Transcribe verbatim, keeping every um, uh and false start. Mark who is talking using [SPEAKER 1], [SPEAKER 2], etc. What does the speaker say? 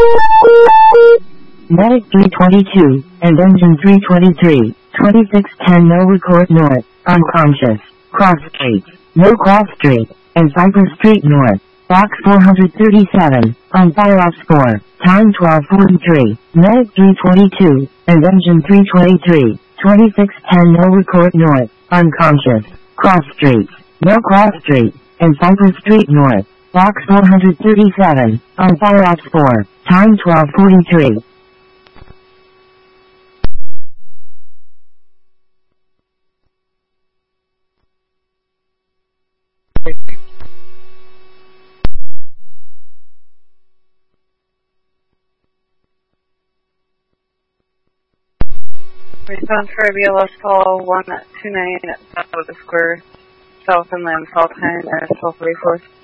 [SPEAKER 1] Medic three twenty-two, and engine three twenty-three, twenty-six ten no record north, unconscious, cross street, no cross street, and Cypress Street north, box four thirty-seven, on fire off score, time twelve forty-three, Medic three twenty-two, and engine three twenty-three, twenty-six ten no record north, unconscious, cross street, no cross street, and Cypress Street north, box four thirty-seven, on fire off score, time twelve forty-three.
[SPEAKER 2] Response for a B L S call one two nine at South of the Square, South Inland, South Time, and twelve forty-four.